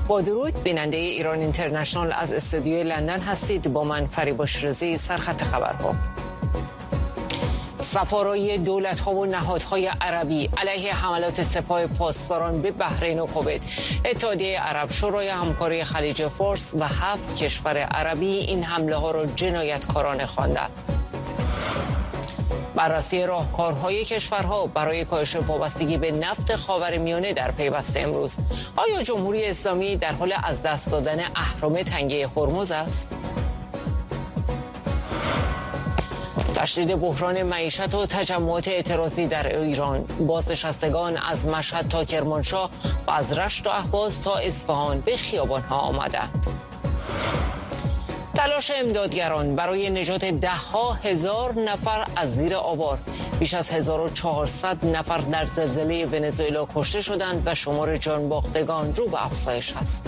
با درود، بیننده ایران اینترنشنال از استودیوی لندن هستید. با من فریبا شیرازی. سرخط خبرها: سفارای دولت‌ها و نهادهای عربی علیه حملات سپاه پاسداران به بحرین و کویت. اتحادیه عرب، شورای همکاری خلیج فارس و 7 کشور عربی این حمله ها را جنایتکارانه خواندند. بررسی راهکارهای کشورها برای کاهش وابستگی به نفت خاورمیانه در پیوست امروز. آیا جمهوری اسلامی در حال از دست دادن اهرم تنگه هرمز است؟ تشدید بحران معیشت و تجمعات اعتراضی در ایران. بازنشستگان از مشهد تا کرمانشاه و از رشت و اهواز تا اصفهان به خیابان‌ها آمدند. تلاش امدادگران برای نجات ده‌ها هزار نفر از زیر آوار. بیش از 1400 نفر در زلزله ونزوئلا کشته شدند و شمار جان باختگان رو به افزایش است.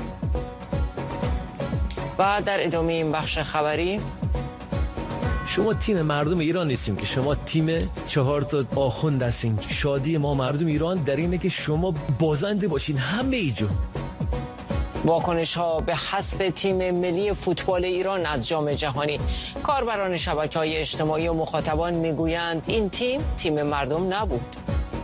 و در ادامه این بخش خبری: شما تیم مردم ایران نیستیم که شما تیم 4 تا آخوند هستین. شادی ما مردم ایران در اینه که شما بازنده باشین همه ایجا. واکنش ها به حذف تیم ملی فوتبال ایران از جام جهانی. کاربران شبکه‌های اجتماعی و مخاطبان میگویند این تیم مردم نبود.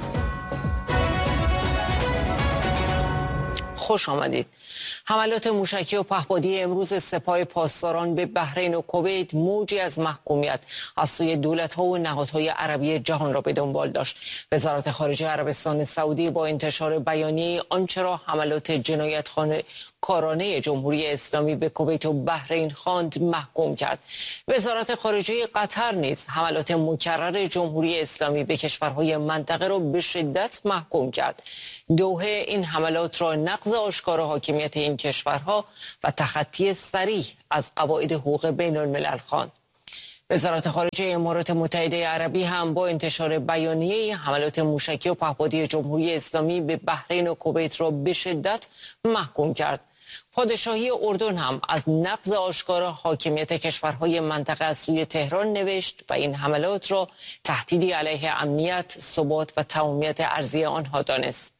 خوش آمدید. حملات موشکی و پهپادی امروز سپاه پاسداران به بحرین و کویت موجی از محکومیت از سوی دولت‌ها و نهادهای عربی جهان را به دنبال داشت. وزارت خارجه عربستان سعودی با انتشار بیانیه آنچه را حملات جنایتکارانه جمهوری اسلامی به کویت و بحرین خواند محکوم کرد. وزارت خارجه قطر نیز حملات مکرر جمهوری اسلامی به کشورهای منطقه را به شدت محکوم کرد. دوحه این حملات را نقض آشکار حاکمیت این کشورها و تخطی صریح از قواعد حقوق بین الملل خواند. وزارت خارجه امارات متحده عربی هم با انتشار بیانیه حملات موشکی و پهپادی جمهوری اسلامی به بحرین و کویت را به شدت محکوم کرد. پادشاهی اردن هم از نقض آشکار حاکمیت کشورهای منطقه از سوی تهران نوشت و این حملات را تهدیدی علیه امنیت، ثبات و تمامیت ارضی آنها دانست.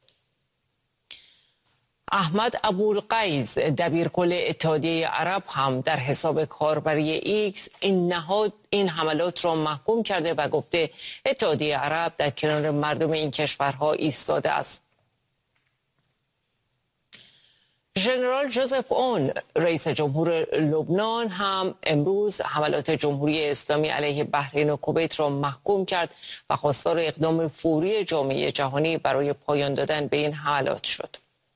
احمد ابوالقیس، دبیرکل اتحادیه عرب، هم در حساب کاربری ایکس این حملات را محکوم کرده و گفته اتحادیه عرب در کنار مردم این کشورها ایستاده است. ژنرال جوزف اون، رئیس جمهور لبنان، هم امروز حملات جمهوری اسلامی علیه بحرین و کویت را محکوم کرد و خواستار اقدام فوری جامعه جهانی برای پایان دادن به این حملات شد.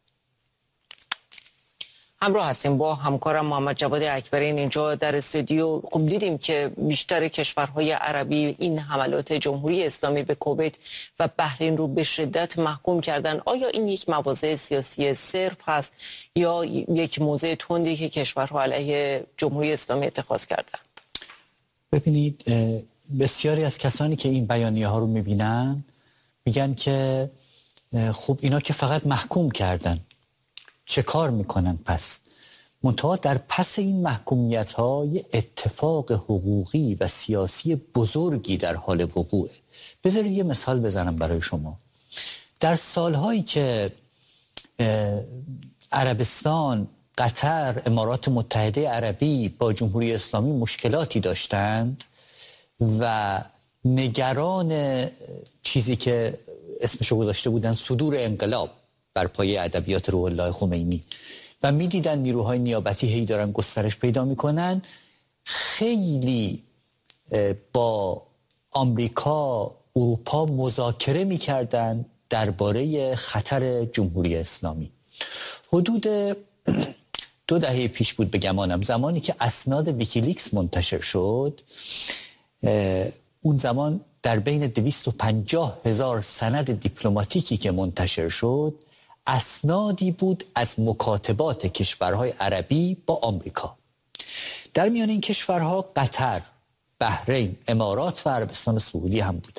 همراه هستیم با همکارم محمد جواد اکبرین اینجا در استودیو. خب دیدیم که بیشتر کشورهای عربی این حملات جمهوری اسلامی به کویت و بحرین رو به شدت محکوم کردن. آیا این یک مواضع سیاسی صرف هست یا یک موضع تندی که کشورها علیه جمهوری اسلامی اتخاذ کردن؟ ببینید، بسیاری از کسانی که این بیانیه ها رو میبینن میگن که خب اینا که فقط محکوم کردن، چه کار میکنن پس؟ منتها در پس این محکومیت ها یه اتفاق حقوقی و سیاسی بزرگی در حال وقوعه. بذارید یه مثال بزنم برای شما. در سالهایی که عربستان، قطر، امارات متحده عربی با جمهوری اسلامی مشکلاتی داشتند و نگران چیزی که اسمشو گذاشته بودن صدور انقلاب بر پایه ادبیات روح الله خمینی و میدیدن نیروهای نیابتی هی دارن گسترش پیدا میکنن، خیلی با آمریکا، اروپا مذاکره میکردن درباره خطر جمهوری اسلامی. حدود 2 دهه پیش بود به گمانم، زمانی که اسناد ویکیلیکس منتشر شد. اون زمان در بین 250,000 سند دیپلماتیکی که منتشر شد، اسنادی بود از مکاتبات کشورهای عربی با آمریکا. در میان این کشورها قطر، بحرین، امارات و عربستان سعودی هم بوده.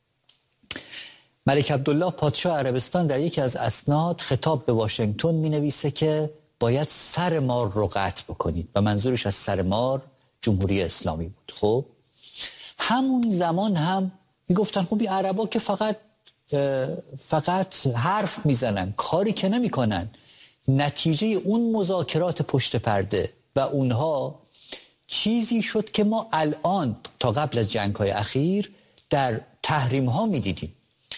ملک عبدالله پادشاه عربستان در یکی از اسناد خطاب به واشنگتن می نویسه که باید سر مار رو قطع بکنید و منظورش از سر مار جمهوری اسلامی بود. خب همون زمان هم می گفتن خب این عربا که فقط حرف میزنن، کاری که نمی کنن. نتیجه اون مذاکرات پشت پرده و اونها چیزی شد که ما الان تا قبل از جنگ‌های اخیر در تحریم‌ها می‌دیدیم.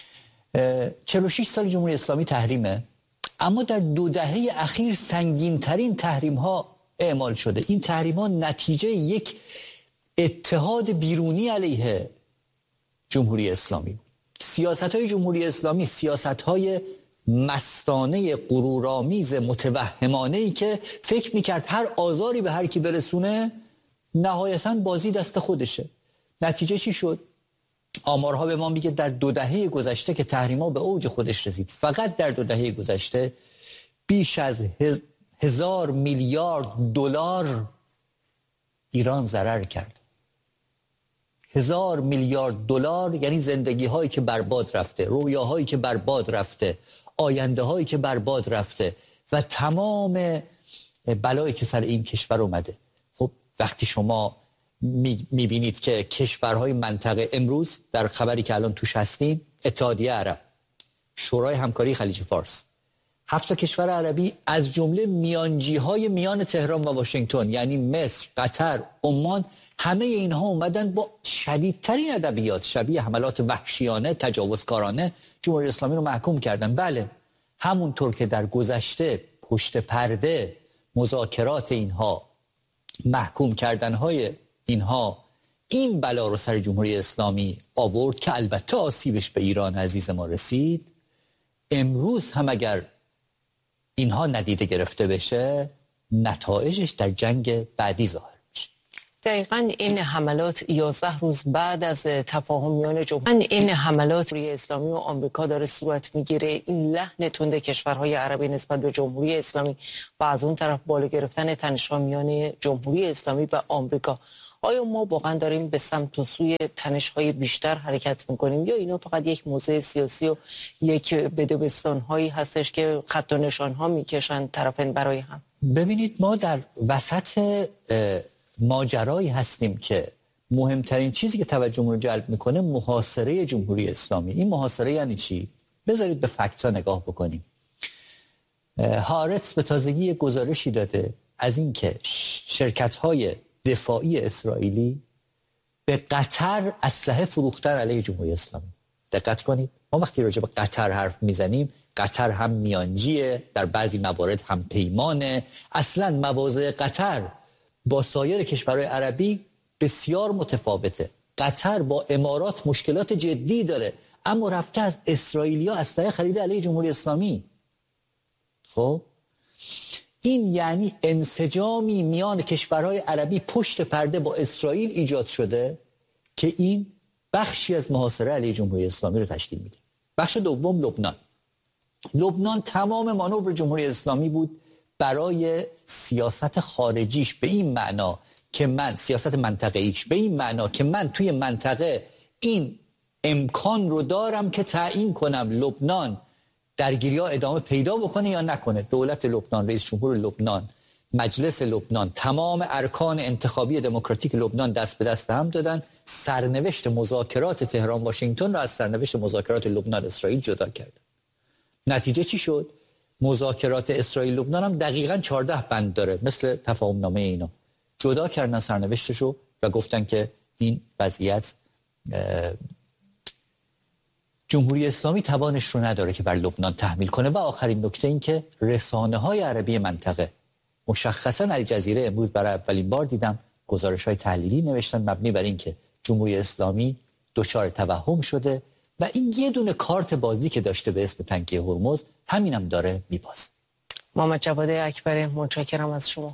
46 سال جمهوری اسلامی تحریمه، اما در 2 دهه اخیر سنگین‌ترین تحریم‌ها اعمال شده. این تحریم‌ها نتیجه یک اتحاد بیرونی علیه جمهوری اسلامی. سیاست‌های جمهوری اسلامی سیاست‌های مستانه، غرورآمیز، متوهمانه‌ای که فکر می‌کرد هر آزاری به هر کی برسونه نهایتاً بازی دست خودشه. نتیجه چی شد؟ آمارها به ما میگه در 2 دهه گذشته که تحریم‌ها به اوج خودش رسید، فقط در 2 دهه گذشته بیش از 1000 میلیارد دلار ایران ضرر کرد. 1000 میلیارد دلار یعنی زندگی‌هایی که برباد رفته، رویاهایی که برباد رفته، آینده‌هایی که برباد رفته و تمام بلایی که سر این کشور اومده. خب وقتی شما میبینید که کشورهای منطقه امروز در خبری که الان توش هستیم، اتحادیه عرب، شورای همکاری خلیج فارس، 7 کشور عربی از جمله میانجی‌های میان تهران و واشنگتن یعنی مصر، قطر، عمان، همه اینها اومدن با شدیدترین ادبیات شبیه حملات وحشیانه، تجاوزکارانه جمهوری اسلامی رو محکوم کردن. بله، همونطور که در گذشته پشت پرده مذاکرات اینها، محکوم کردنهای اینها این بلا رو سر جمهوری اسلامی آورد که البته آسیبش به ایران عزیز ما رسید. امروز هم اگر اینها ندیده گرفته بشه، نتایجش در جنگ بعدی ظاهر میشه. دقیقاً این حملات 11 روز بعد از تفاهم میان جمهوری اسلامی و آمریکا داره صورت میگیره. این لحن تند کشورهای عربی نسبت به جمهوری اسلامی و از اون طرف بالا گرفتن تنش‌ها میان جمهوری اسلامی و آمریکا، آیا ما واقعا داریم به سمت و سوی تنش‌های بیشتر حرکت میکنیم یا اینا فقط یک موضوع سیاسی و یک بدبستان‌هایی هستش که خط و نشان‌ها میکشن طرفین برای هم؟ ببینید، ما در وسط ماجرایی هستیم که مهمترین چیزی که توجه رو جلب میکنه محاصره جمهوری اسلامی. این محاصره یعنی چی؟ بذارید به فکت‌ها نگاه بکنیم. هارتس به تازگی گزارشی داده از اینکه شرکت‌های دفاعی اسرائیلی به قطر اسلحه فروختن علیه جمهوری اسلامی. دقت کنید، ما وقتی راجع به قطر حرف میزنیم، قطر هم میانجیه، در بعضی موارد هم پیمانه. اصلا مواضع قطر با سایر کشورهای عربی بسیار متفاوته. قطر با امارات مشکلات جدی داره، اما رفته از اسرائیلیا اسلحه خریده علیه جمهوری اسلامی. خب این یعنی انسجامی میان کشورهای عربی پشت پرده با اسرائیل ایجاد شده که این بخشی از محاصره علیه جمهوری اسلامی رو تشکیل میده. بخش دوم لبنان تمام مانور جمهوری اسلامی بود برای سیاست خارجیش، به این معنا که من سیاست منطقه‌ایش، به این معنا که من توی منطقه این امکان رو دارم که تعیین کنم لبنان درگیری‌ها ادامه پیدا بکنه یا نکنه. دولت لبنان، رئیس جمهور لبنان، مجلس لبنان، تمام ارکان انتخابی دموکراتیک لبنان دست به دست هم دادن. سرنوشت مذاکرات تهران واشنگتن را از سرنوشت مذاکرات لبنان اسرائیل جدا کردن. نتیجه چی شد؟ مذاکرات اسرائیل لبنان هم دقیقاً 14 بند داره، مثل تفاهم نامه اینا. جدا کردن سرنوشتشو و گفتن که این وضعیت جمهوری اسلامی توانش رو نداره که بر لبنان تحمیل کنه. و آخرین نکته این که رسانه‌های عربی منطقه، مشخصاً الجزیره، امروز برای اولین بار دیدم گزارش‌های تحلیلی نوشتن مبنی بر این که جمهوری اسلامی دچار توهم شده و این یه دونه کارت بازی که داشته به اسم تنگه هرمز، همینم داره میبازه. محمد جواد اکبری، متشکرم از شما.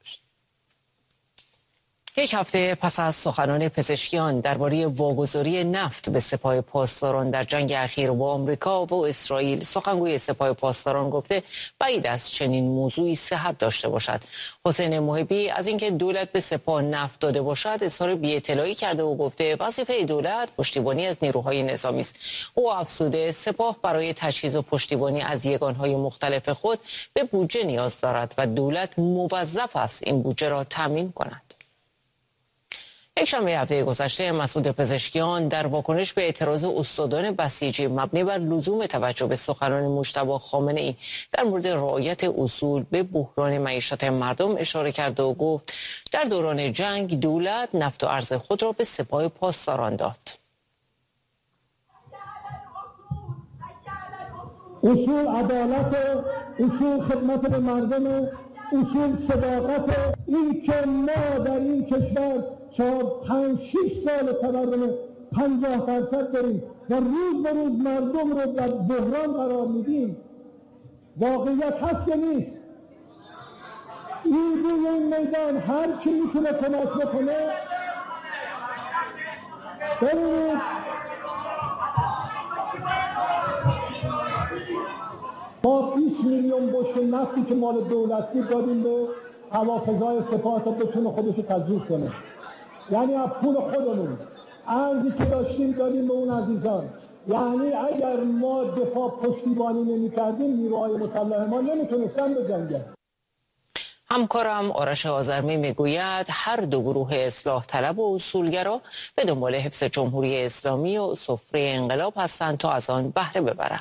یک هفته پس از سخنان پزشکیان درباره واگذاری نفت به سپاه پاسداران در جنگ اخیر با آمریکا و اسرائیل، سخنگوی سپاه پاسداران گفته بعید است چنین موضوعی صحت داشته باشد. حسین محبی از اینکه دولت به سپاه نفت داده باشد اظهار بی‌اطلاعی کرده و گفته وظیفه دولت پشتیبانی از نیروهای نظامی است. او افزوده سپاه برای تجهیز و پشتیبانی از یگانهای مختلف خود به بودجه نیاز دارد و دولت موظف است این بودجه را تامین کند. یکشنبه هفته گذشته مسعود پزشکیان در واکنش به اعتراض استادان بسیجی مبنی بر لزوم توجه به سخنان مجتبی خامنه‌ای در مورد رعایت اصول به بحران معیشت مردم اشاره کرد و گفت در دوران جنگ دولت نفت و ارز خود را به سپاه پاسداران داد. اصول عدالت، اصول خدمت به مردم، اصول صداقت. این که ما در این کشور 5-6 سال تورم 50% داریم و روز به روز مردم رو در بحران قرار میدیم، واقعیت هست یا نیست؟ این روی این میدان هر کی میتونه کمک بکنه. ببینید ما 20 میلیون بشکه نفتی که مال دولتی دادیم به هوافضای سپاه تا بتونه خودش رو تجهیز کنه، یعنی از پول خودمون ارزی که داشتیم دادیم به اون عزیزان. یعنی اگر ما دفاع پشتیبانی نمی کردیم نیروهای مسلح ما نمیتونستن بجنگن. همکارم آرش آذرمی میگوید هر دو گروه اصلاح طلب و اصولگرا به دنبال حفظ جمهوری اسلامی و سفره انقلاب هستند تا از آن بهره ببرند.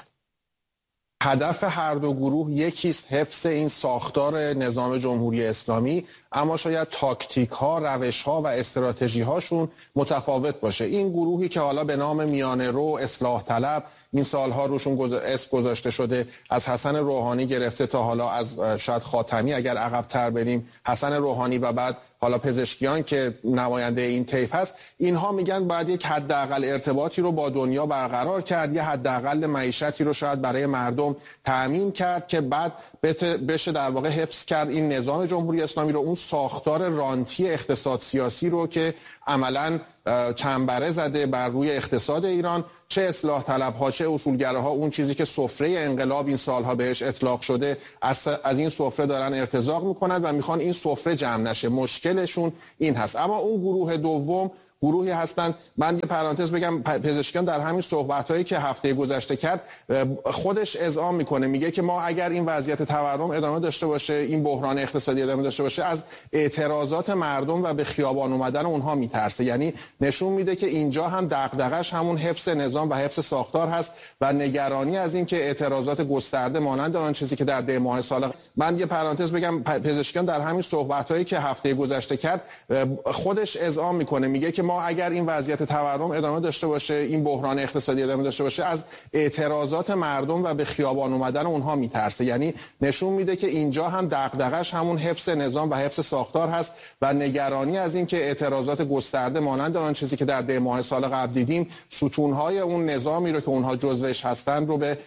هدف هر دو گروه یکیست، حفظ این ساختار نظام جمهوری اسلامی، اما شاید تاکتیک ها، روش ها و استراتژی هاشون متفاوت باشه. این گروهی که حالا به نام میانه رو، اصلاح طلب، این سالها روشون اسم گذاشته شده، از حسن روحانی گرفته تا حالا از شاید خاتمی اگر عقب تر بریم، حسن روحانی و بعد حالا پزشکیان که نماینده این طیف هست، اینها میگن باید یک حداقل ارتباطی رو با دنیا برقرار کرد، یه حداقل معیشتی رو شاید برای مردم تأمین کرد که بعد بشه در واقع حفظ کرد این نظام جمهوری اسلامی رو، اون ساختار رانتی اقتصاد سیاسی رو که عملاً چنبره زده بر روی اقتصاد ایران. چه اصلاح طلب ها چه اصولگراها اون چیزی که سفره انقلاب این سالها بهش اطلاق شده از این سفره دارن ارتزاق میکنن و میخوان این سفره جمع نشه. مشکلشون این هست. اما اون گروه دوم گروهی هستند، من یه پرانتز بگم، پزشکیان در همین صحبت‌هایی که هفته گذشته کرد خودش اذعان میکنه، میگه که ما اگر این وضعیت تورم ادامه داشته باشه، این بحران اقتصادی ادامه داشته باشه، از اعتراضات مردم و به خیابان اومدن اونها میترسه. یعنی نشون میده که اینجا هم دغدغش همون حفظ نظام و حفظ ساختار هست و نگرانی از این که اعتراضات گسترده مانند آن چیزی که در دی ماه سال، من یه پرانتز بگم، پزشکیان در همین صحبت‌هایی که هفته گذشته کرد خودش اذعان میکنه، میگه که ما اگر این وضعیت تورم ادامه داشته باشه، این بحران اقتصادی ادامه داشته باشه، از اعتراضات مردم و به خیابان اومدن اونها میترسه. یعنی نشون میده که اینجا هم دغدغش همون حفظ نظام و حفظ ساختار هست و نگرانی از این که اعتراضات گسترده مانند آن چیزی که در دی ماه سال قبل دیدیم، ستونهای اون نظامی رو که اونها جزوش هستن رو به